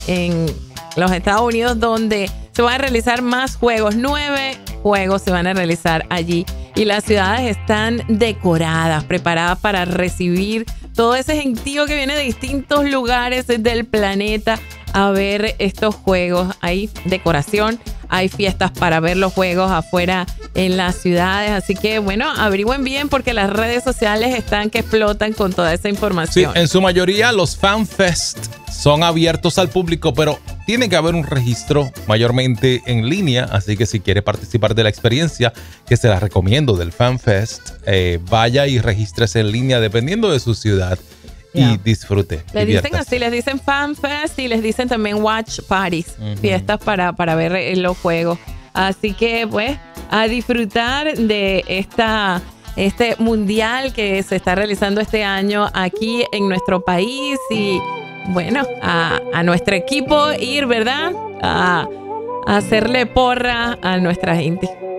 en los Estados Unidos, donde se van a realizar más juegos. 9 juegos se van a realizar allí y las ciudades están decoradas, preparadas para recibir todo ese gentío que viene de distintos lugares del planeta a ver estos juegos. Hay decoración, hay fiestas para ver los juegos afuera en las ciudades. Así que, bueno, averigüen bien porque las redes sociales están que explotan con toda esa información. Sí, en su mayoría los FanFest son abiertos al público, pero tiene que haber un registro mayormente en línea. Así que si quiere participar de la experiencia, que se la recomiendo del FanFest, vaya y regístrese en línea dependiendo de su ciudad. Y disfrute. Les dicen así, les dicen FanFest y les dicen también Watch Parties, fiestas para ver los juegos. Así que, pues, a disfrutar de este mundial que se está realizando este año aquí en nuestro país y, bueno, a nuestro equipo ir, ¿verdad? A hacerle porra a nuestra gente.